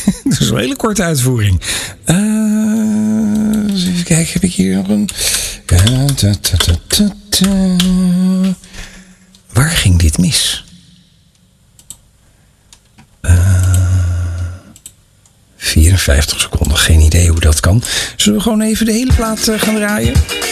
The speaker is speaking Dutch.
Dat is een hele korte uitvoering. Even kijken, heb ik hier nog een... Waar ging dit mis? 54 seconden, geen idee hoe dat kan. Zullen we gewoon even de hele plaat gaan draaien?